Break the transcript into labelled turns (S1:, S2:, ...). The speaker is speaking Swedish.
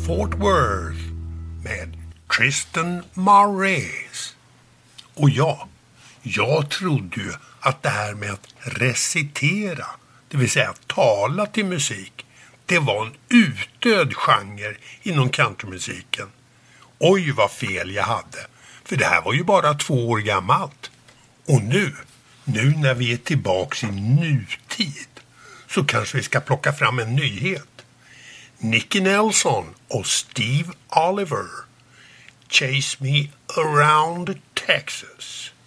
S1: Fort Worth med Tristan Mares. Och jag trodde ju att det här med att recitera, det vill säga tala till musik, det var en utdöd genre inom countrymusiken. Oj vad fel jag hade, för det här var ju bara 2 år gammalt. Och nu när vi är tillbaks i nutid, så kanske vi ska plocka fram en nyhet. Nicky Nelson och Steve Oliver, Chase Me Around Texas.